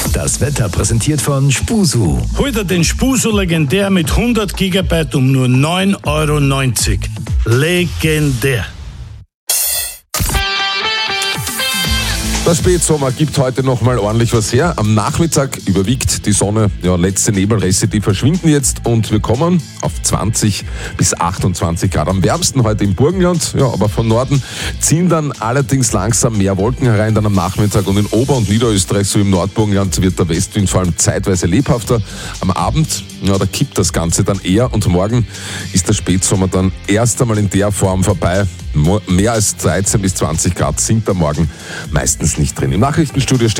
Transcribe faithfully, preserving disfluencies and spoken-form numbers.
Das Wetter präsentiert von Spusu. Heute den Spusu legendär mit hundert Gigabyte um nur neun Euro neunzig. Legendär. Der Spätsommer gibt heute noch mal ordentlich was her. Am Nachmittag überwiegt die Sonne. Ja, letzte Nebelreste, die verschwinden jetzt und wir kommen auf zwanzig bis achtundzwanzig Grad. Am wärmsten heute im Burgenland, ja, aber von Norden ziehen dann allerdings langsam mehr Wolken herein. Dann am Nachmittag und in Ober- und Niederösterreich, so im Nordburgenland, wird der Westwind vor allem zeitweise lebhafter. Am Abend, ja, da kippt das Ganze dann eher und morgen ist der Spätsommer dann erst einmal in der Form vorbei. Mehr als dreizehn bis zwanzig Grad sind da morgen meistens nicht drin. Im Nachrichtenstudio